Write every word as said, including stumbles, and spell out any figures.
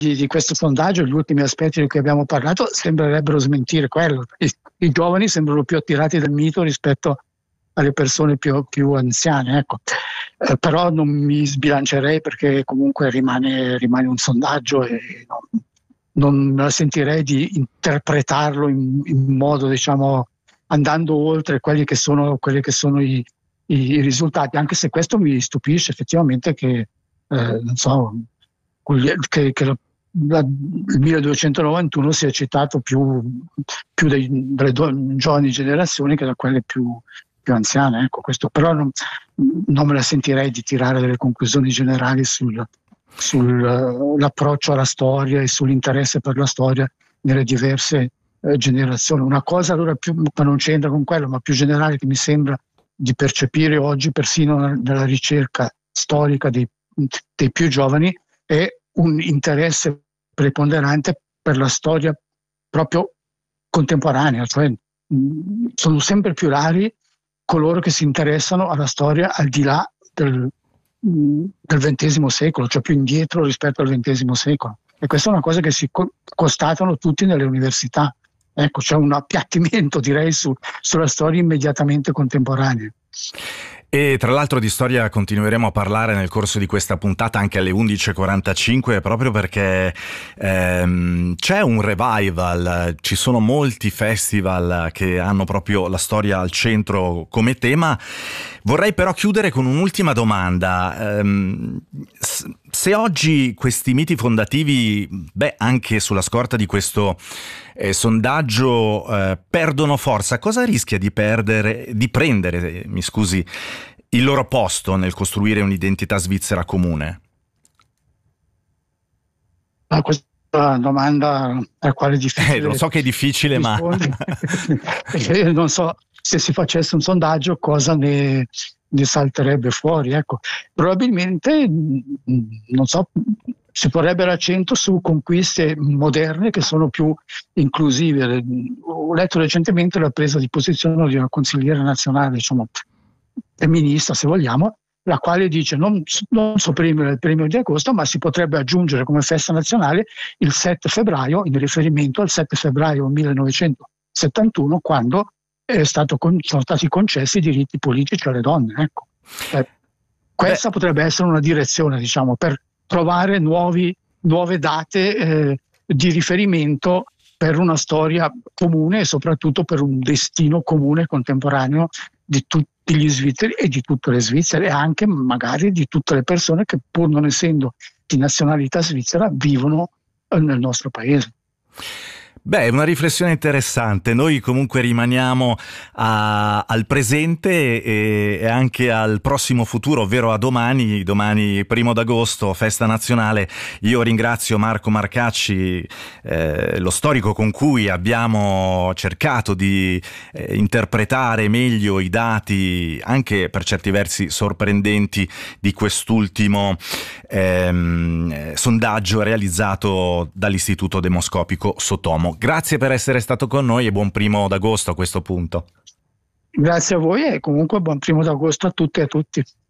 di, di questo sondaggio, gli ultimi aspetti di cui abbiamo parlato, sembrerebbero smentire quello. I, i giovani sembrano più attirati dal mito rispetto alle persone più, più anziane, ecco. Eh, però non mi sbilancerei, perché comunque rimane, rimane un sondaggio e no, non me la sentirei di interpretarlo in, in modo, diciamo, andando oltre quelli che sono, quelli che sono i, i, i risultati, anche se questo mi stupisce effettivamente che, eh, non so, che, che la, la, il milleduecentonovantuno sia citato più, più dai, dalle do, giovani generazioni che da quelle più più anziane, ecco. Questo però non, non me la sentirei di tirare delle conclusioni generali sul, sull'approccio uh, alla storia e sull'interesse per la storia nelle diverse uh, generazioni. Una cosa allora più, ma non c'entra con quello, ma più generale, che mi sembra di percepire oggi persino nella ricerca storica dei, dei più giovani, è un interesse preponderante per la storia proprio contemporanea, cioè mh, sono sempre più rari coloro che si interessano alla storia al di là del, del ventesimo secolo, cioè più indietro rispetto al ventesimo secolo. E questa è una cosa che si co- constatano tutti nelle università. Ecco, c'è un appiattimento, direi, su, sulla storia immediatamente contemporanea. E tra l'altro di storia continueremo a parlare nel corso di questa puntata anche alle undici e quarantacinque, proprio perché ehm, c'è un revival, ci sono molti festival che hanno proprio la storia al centro come tema. Vorrei però chiudere con un'ultima domanda. Ehm, se oggi questi miti fondativi, beh, anche sulla scorta di questo eh, sondaggio, eh, perdono forza, cosa rischia di perdere, di prendere, mi scusi, il loro posto nel costruire un'identità svizzera comune? Ah, questa è una domanda alla quale è difficile. Eh, lo so che è difficile, ma non so se si facesse un sondaggio cosa ne, ne salterebbe fuori. Ecco, probabilmente, non so, si porrebbe l'accento su conquiste moderne che sono più inclusive. Ho letto recentemente la presa di posizione di una consigliera nazionale, diciamo, femminista, se vogliamo, la quale dice non, non sopprimere il premio di agosto, ma si potrebbe aggiungere come festa nazionale il sette febbraio, in riferimento al sette febbraio millenovecentosettantuno, quando è stato con, sono stati concessi i diritti politici alle donne. Ecco. Eh, questa Beh. potrebbe essere una direzione, diciamo, per trovare nuovi, nuove date eh, di riferimento per una storia comune e soprattutto per un destino comune contemporaneo di tutti gli svizzeri e di tutte le svizzere, e anche magari di tutte le persone che, pur non essendo di nazionalità svizzera, vivono nel nostro paese. Beh, è una riflessione interessante. Noi comunque rimaniamo a, al presente e, e anche al prossimo futuro, ovvero a domani, domani primo d'agosto, festa nazionale. Io ringrazio Marco Marcacci, eh, lo storico con cui abbiamo cercato di eh, interpretare meglio i dati, anche per certi versi sorprendenti, di quest'ultimo ehm, sondaggio realizzato dall'Istituto Demoscopico Sotomo. Grazie per essere stato con noi e buon primo d'agosto a questo punto. Grazie a voi e comunque buon primo d'agosto a tutte e a tutti.